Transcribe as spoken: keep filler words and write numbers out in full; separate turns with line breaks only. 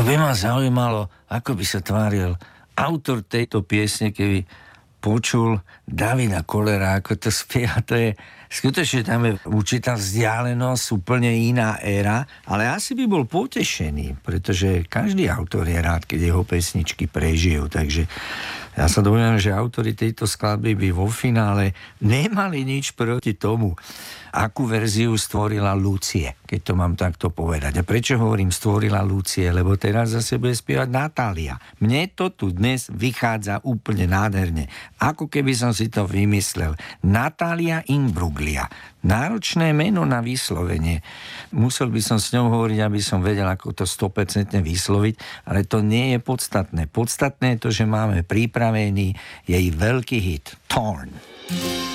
To by ma zaujímalo, ako by sa tváril autor tejto piesne, keby počul Davida Kollera, ako to spieva. To je skutočne, tam je určitá vzdialenosť, úplne iná éra, ale asi by bol potešený, pretože každý autor je rád, keď jeho pesničky prežijú, takže ja sa domnievam, že autori tejto skladby by vo finále nemali nič proti tomu, akú verziu stvorila Lucie, keď to mám takto povedať. A prečo hovorím stvorila Lucie? Lebo teraz zase bude spievať Natália. Mne to tu dnes vychádza úplne nádherne. Ako keby som si to vymyslel. Natália Imbruglia. Náročné meno na vyslovenie. Musel by som s ňou hovoriť, aby som vedel, ako to sto percent vysloviť, ale to nie je podstatné. Podstatné je to, že máme pripravený jej veľký hit Torn.